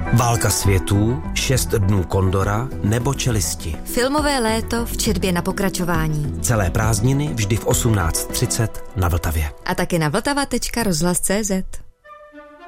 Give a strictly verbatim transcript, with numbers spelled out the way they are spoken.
Válka světů, Šest dnů kondora nebo Čelisti. Filmové léto v četbě na pokračování. Celé prázdniny vždy v osmnáct třicet na Vltavě. A taky na vltava tečka rozhlas tečka cé zet.